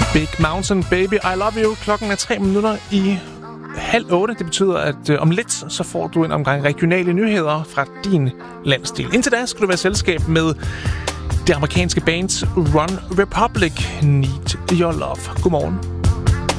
Big Mountain Baby, I Love You. Klokken er 7:03. Det betyder, at om lidt, så får du en omgang regionale nyheder fra din landsdel. Indtil da skal du være i selskab med det amerikanske band Run Republic. Need Your Love. Godmorgen.